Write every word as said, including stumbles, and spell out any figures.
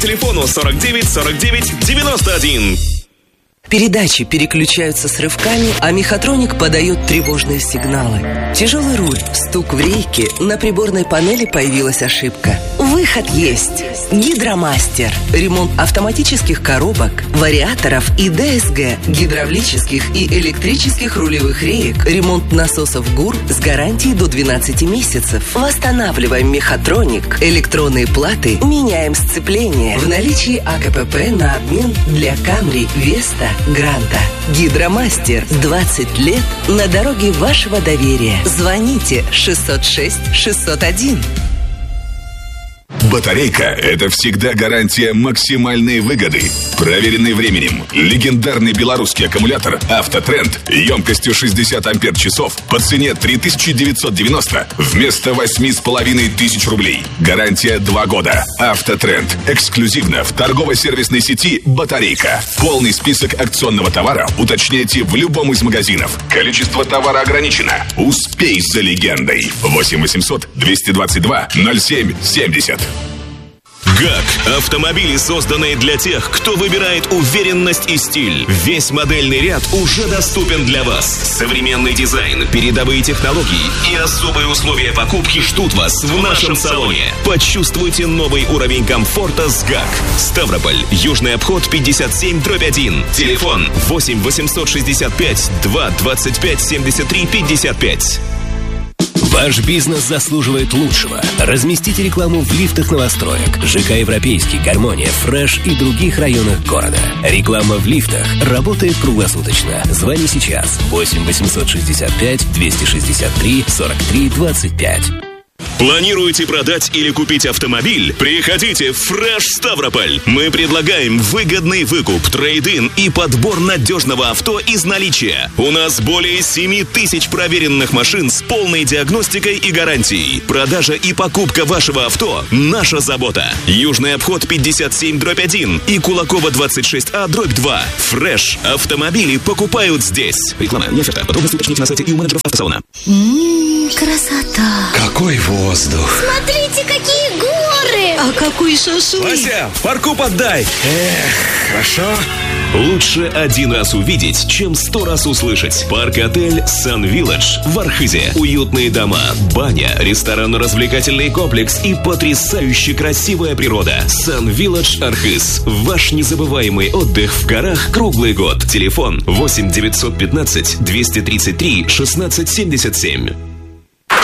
Телефону сорок девять сорок девять девяносто один. Передачи переключаются с рывками, а мехатроник подает тревожные сигналы. Тяжелый руль, стук в рейке, на приборной панели появилась ошибка. Выход есть. Гидромастер. Ремонт автоматических коробок, вариаторов и ДСГ, гидравлических и электрических рулевых реек, ремонт насосов ГУР с гарантией до двенадцати месяцев. Восстанавливаем мехатроник, электронные платы, меняем сцепление. В наличии АКПП на обмен для Камри, Веста, Гранта. Гидромастер. двадцать лет на дороге вашего доверия. Звоните шестьсот шесть шестьсот один. Батарейка – это всегда гарантия максимальной выгоды. Проверенный временем. Легендарный белорусский аккумулятор «Автотренд» емкостью шестьдесят ампер-часов по цене три тысячи девятьсот девяносто вместо восемь с половиной тысяч рублей. Гарантия два года. «Автотренд» эксклюзивно в торгово-сервисной сети «Батарейка». Полный список акционного товара уточняйте в любом из магазинов. Количество товара ограничено. Успей за легендой. восемь восемьсот двести двадцать два ноль семь семьдесят. ГАК. Автомобили, созданные для тех, кто выбирает уверенность и стиль. Весь модельный ряд уже доступен для вас. Современный дизайн, передовые технологии и особые условия покупки ждут вас в нашем салоне. Почувствуйте новый уровень комфорта с ГАК. Ставрополь. Южный обход пятьдесят семь дробь один. Телефон восемь восемьсот шестьдесят пять два двадцать пять семьдесят три пятьдесят пять. Ваш бизнес заслуживает лучшего. Разместите рекламу в лифтах новостроек, ЖК «Европейский», «Гармония», «Фреш» и других районах города. Реклама в лифтах работает круглосуточно. Звони сейчас. восемь восемьсот шестьдесят пять двести шестьдесят три сорок три двадцать пять. Планируете продать или купить автомобиль? Приходите в Фреш Ставрополь. Мы предлагаем выгодный выкуп, трейд-ин и подбор надежного авто из наличия. У нас более семь тысяч проверенных машин с полной диагностикой и гарантией. Продажа и покупка вашего авто – наша забота. Южный обход пятьдесят семь дробь один и Кулакова двадцать шесть А дробь два. Фреш. Автомобили покупают здесь. Реклама не оферта. Подробности уточните на сайте и у менеджеров автосалона. Ммм, красота. Какой воздух. Смотрите, какие горы! А какой шашлык! Вася, парку поддай! Эх, хорошо. Лучше один раз увидеть, чем сто раз услышать. Парк-отель Сан Вилледж в Архызе. Уютные дома, баня, ресторанно-развлекательный комплекс и потрясающе красивая природа. Сан Вилледж Архыз. Ваш незабываемый отдых в горах круглый год. Телефон восемь девятьсот пятнадцать двести тридцать три шестнадцать семьдесят семь.